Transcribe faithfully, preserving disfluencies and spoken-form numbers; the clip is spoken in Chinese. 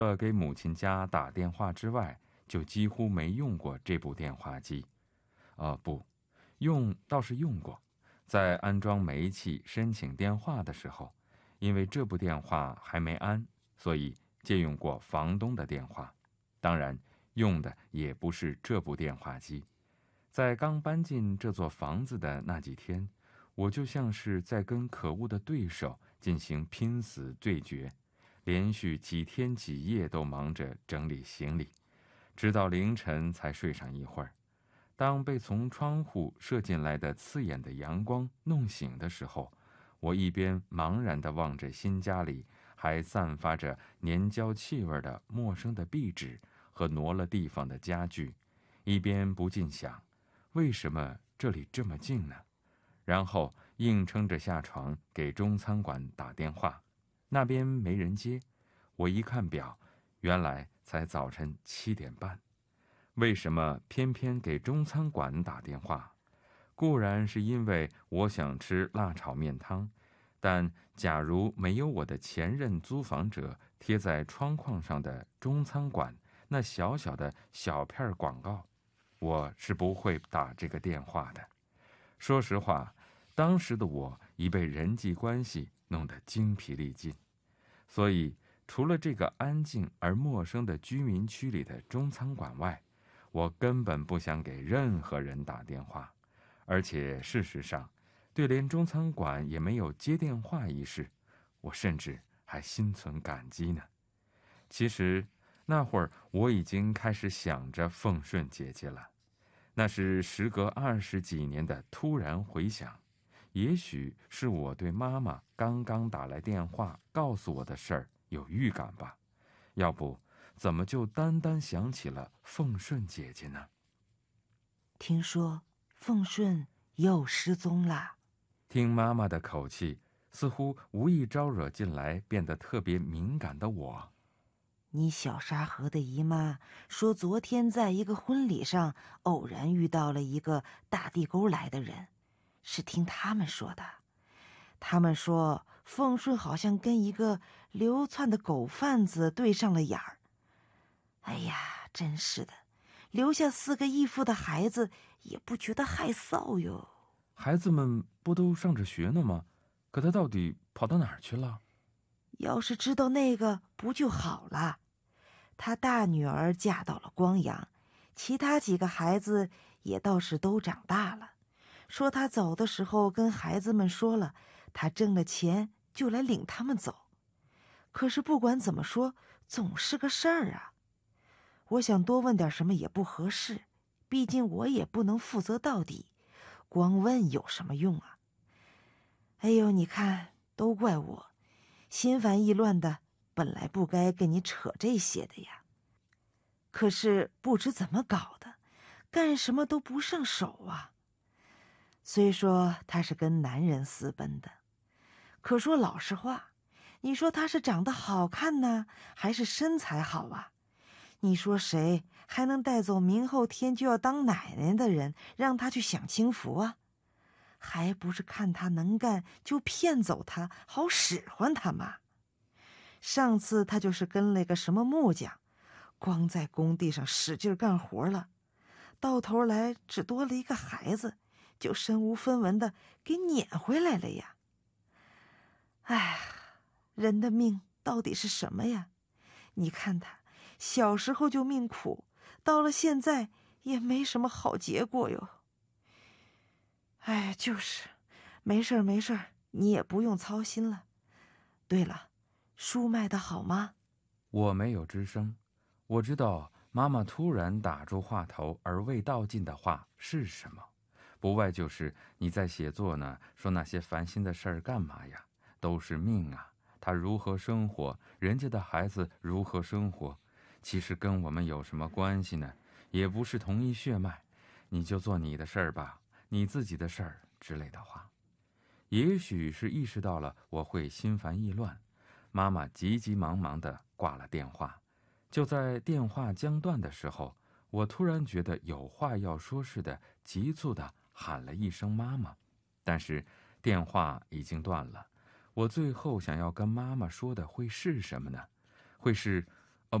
了给母亲家打电话之外，就几乎没用过这部电话机。啊，不，用倒是用过，在安装煤气申请电话的时候，因为这部电话还没安，所以借用过房东的电话。当然，用的也不是这部电话机。在刚搬进这座房子的那几天，我就像是在跟可恶的对手进行拼死对决，连续几天几夜都忙着整理行李，直到凌晨才睡上一会儿。当被从窗户射进来的刺眼的阳光弄醒的时候，我一边茫然地望着新家里还散发着粘胶气味的陌生的壁纸和挪了地方的家具，一边不禁想，为什么这里这么静呢？然后硬撑着下床给中餐馆打电话，那边没人接。我一看表，原来才早晨七点半。为什么偏偏给中餐馆打电话？固然是因为我想吃辣炒面汤，但假如没有我的前任租房者贴在窗框上的中餐馆那小小的小片广告，我是不会打这个电话的。说实话，当时的我已被人际关系弄得精疲力尽，所以除了这个安静而陌生的居民区里的中餐馆外，我根本不想给任何人打电话。而且事实上，对连中餐馆也没有接电话一事，我甚至还心存感激呢。其实那会儿我已经开始想着凤顺姐姐了，那是时隔二十几年的突然回想。也许是我对妈妈刚刚打来电话告诉我的事儿有预感吧，要不怎么就单单想起了凤顺姐姐呢？ 听说凤顺又失踪了。 听妈妈的口气，似乎无意招惹进来变得特别敏感的我。 你小沙河的姨妈说，昨天在一个婚礼上偶然遇到了一个大地沟来的人，是听他们说的。他们说凤顺好像跟一个流窜的狗贩子对上了眼儿。哎呀，真是的，留下四个义父的孩子也不觉得害臊哟。 孩子们不都上着学呢吗？可他到底跑到哪儿去了？ 要是知道那个不就好了。他大女儿嫁到了光阳，其他几个孩子也倒是都长大了。说他走的时候跟孩子们说了，他挣了钱就来领他们走。可是不管怎么说，总是个事儿啊。我想多问点什么也不合适，毕竟我也不能负责到底，光问有什么用啊？哎呦，你看，都怪我，心烦意乱的，本来不该跟你扯这些的呀。可是不知怎么搞的，干什么都不上手啊。虽说他是跟男人私奔的，可说老实话，你说他是长得好看呢，还是身材好啊？你说谁还能带走明后天就要当奶奶的人，让他去享清福啊？还不是看他能干就骗走他，好使唤他嘛。上次他就是跟了个什么木匠，光在工地上使劲干活了，到头来只多了一个孩子，就身无分文的给撵回来了呀。哎，人的命到底是什么呀？你看他小时候就命苦，到了现在也没什么好结果哟。哎，就是，没事儿没事儿，你也不用操心了。对了，书卖得好吗？ 我没有吱声。我知道妈妈突然打住话头而未道尽的话是什么，不外就是你在写作呢，说那些烦心的事儿干嘛呀？都是命啊，他如何生活，人家的孩子如何生活，其实跟我们有什么关系呢？也不是同一血脉，你就做你的事儿吧，你自己的事儿之类的话。也许是意识到了我会心烦意乱，妈妈急急忙忙地挂了电话。就在电话将断的时候，我突然觉得有话要说似的，急促地喊了一声妈妈。但是电话已经断了，我最后想要跟妈妈说的会是什么呢？会是